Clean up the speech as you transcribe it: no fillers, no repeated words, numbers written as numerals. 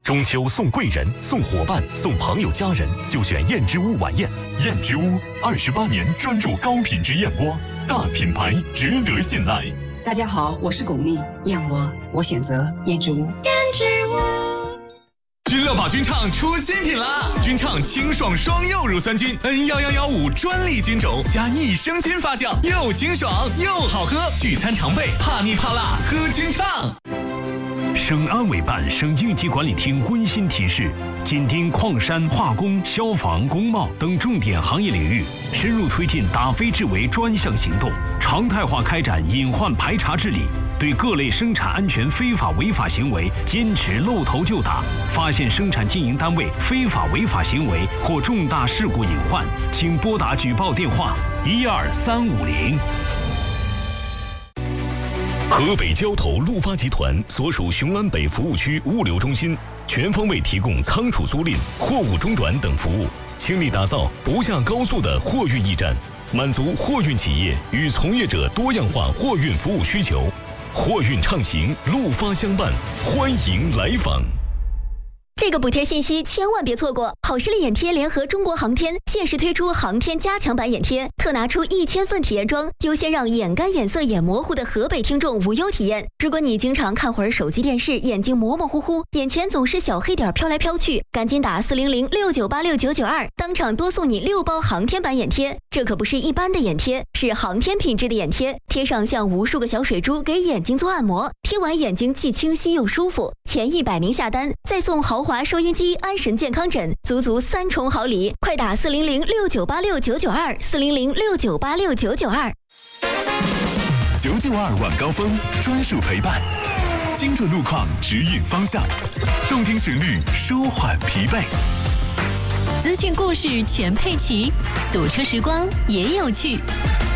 中秋送贵人、送伙伴、送朋友家人，就选燕之屋晚宴。 燕之屋28年专注高品质燕窝，大品牌值得信赖。 大家好，我是巩俐，燕窝我选择燕之屋。 燕之屋。 君乐宝菌畅出新品啦！菌畅清爽双柚乳酸菌 N1115专利菌种加益生菌发酵，又清爽又好喝，聚餐常备，怕腻怕辣喝菌畅。 省安委办、省应急管理厅温馨提示：紧盯矿山、化工、消防、工贸等重点行业领域，深入推进打非治为专项行动，常态化开展隐患排查治理，对各类生产安全非法违法行为坚持露头就打。发现生产经营单位非法违法行为或重大事故隐患，请拨打举报电话12350。 河北交投陆发集团所属雄安北服务区物流中心，全方位提供仓储租赁、货物中转等服务，倾力打造不下高速的货运驿站，满足货运企业与从业者多样化货运服务需求。货运畅行，陆发相伴，欢迎来访。 这个补贴信息千万别错过！好视力眼贴联合中国航天限时推出航天加强版眼贴，特拿出1000份体验装，优先让眼干、眼涩、眼模糊的河北听众无忧体验。如果你经常看会儿手机电视，眼睛模模糊糊，眼前总是小黑点飘来飘去，赶紧打40069869992，当场多送你6包航天版眼贴。这可不是一般的眼贴，是航天品质的眼贴，贴上像无数个小水珠给眼睛做按摩，贴完眼睛既清晰又舒服。前100名下单再送豪华收音机、安神健康枕，足3重好礼！快打40069869929，40069869992。 992晚高峰专属陪伴，精准路况指引方向，动听旋律舒缓疲惫。 资讯故事全配齐，堵车时光也有趣。